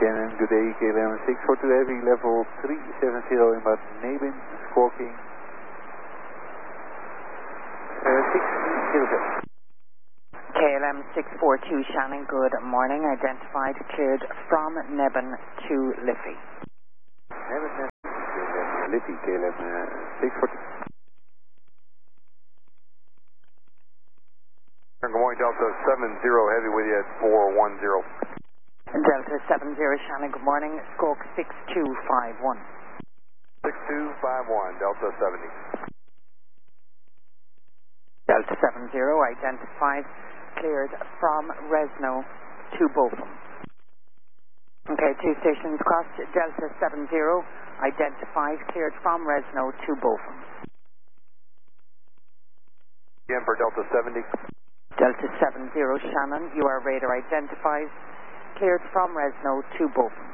Shannon, good day, KLM 642 Heavy, level 370 inbound Nabin, squawking 607. KLM 642 Shannon, good morning, identified, cleared from Nebben to Liffey. Nebben, KLM Liffey, KLM 642. Good morning, Delta 70 Heavy with you at 410. Delta 70 Shannon, good morning, squawk 6251. 6251, Delta 70. Delta 70 identified, cleared from Resno to Bochum. Okay, two stations crossed, Delta 70 identified, cleared from Resno to Bochum. Again for Delta 70. Delta 70 Shannon, you are radar identified, cleared from Resno to Bochum.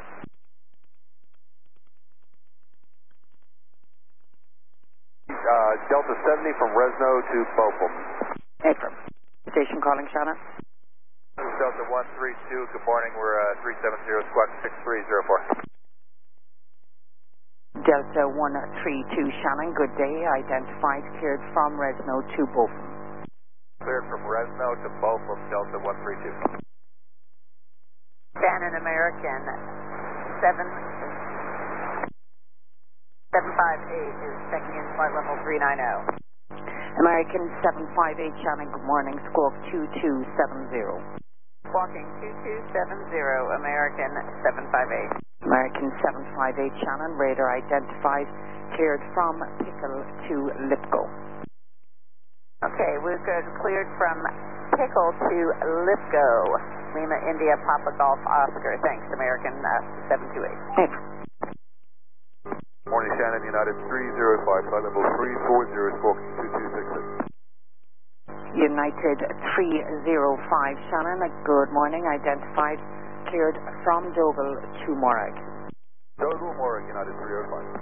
Delta 70 from Resno to Bochum. Affirm. Station calling Shannon. Delta 132, good morning, we're 370, squawk 6304. Delta 132 Shannon, good day, identified, cleared from Resno to Bochum. Cleared from Resno to Bochum, Delta 132. Shannon American 758 is checking in flight level 390. American 758 Shannon, good morning, squawk 2270. Squawking 2270, American 758. American 758 Shannon, radar identified, cleared from Pickle to Lipko. Okay, we've got cleared from Pickle to Lipko. Lima, India, Papa Golf, Oscar. Thanks, American 728. Morning, Shannon, United 305, flight level 340, squawking 2266. United 305 Shannon, good morning, identified, cleared from Dogle to Morag. Dogle, Morag, United 305.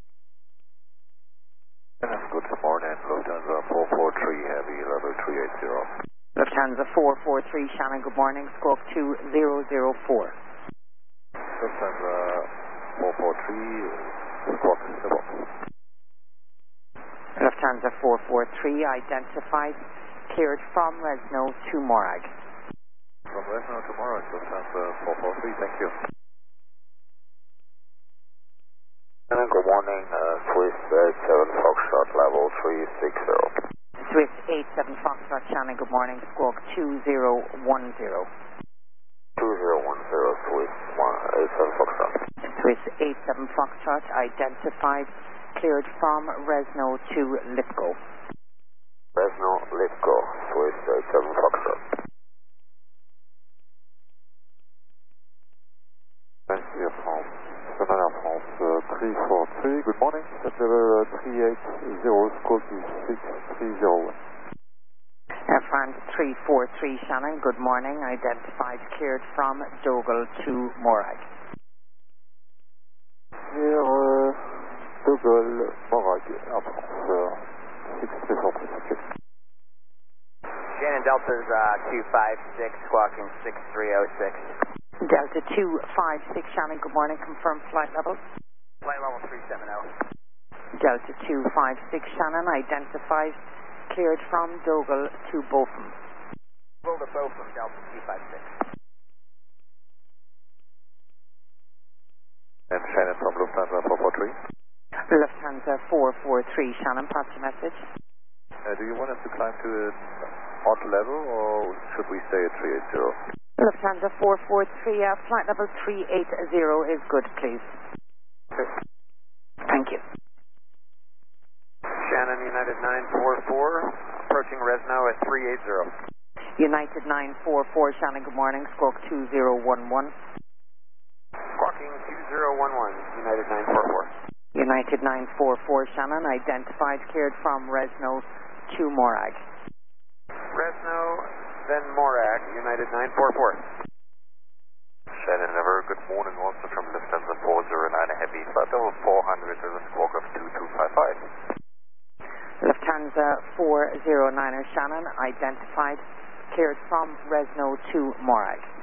Good morning, Lufthansa 443 Heavy, level 380. Lufthansa 443 Shannon, good morning, squawk 2004. Lufthansa 443, squawk 7. Lufthansa 443 identified, cleared from Resno to Morag. From Resno to Morag, Lufthansa 443, thank you. Good morning, Swiss 87 Foxtrot, level 360. Swiss 87 Foxtrot Shannon, good morning, squawk 2010. 2010, Swiss 87 Foxtrot. Swiss 87 Foxtrot identified, cleared from Resno to Lipko. Resno, Lipko, Swiss 87 Foxtrot. Thank you from Sonora France 343, good morning, set level 380, squawk is 6301. Air France 343 Shannon, good morning, identified, cleared from Dogle to Morag. Here, Dogle, Morag, Air France 6343, thank you. Shannon, Delta's 256, squawking 6306. Delta 256 Shannon, good morning, confirm flight level. Flight level 370. Delta 256 Shannon, identified, cleared from Dogle to Bochum. Roll to Bochum, Delta 256. And Shannon from Lufthansa 443. Lufthansa 443 Shannon, pass the message. Do you want us to climb to an odd level or should we stay at 380? Lufthansa 443, flight level 380 is good, please. Okay. Thank you. Shannon, United 944, approaching Resno at 380. United 944 Shannon, good morning, squawk 2011. Squawking 2011, United 944. United 944 Shannon, identified, cleared from Resno to Morag. Resno, then Morag, United 944. Shannon, a very good morning also from Lufthansa 409 Heavy, flight level 400 with a squawk of 2255. Lufthansa 409 Shannon, identified, cleared from Resno to Morag.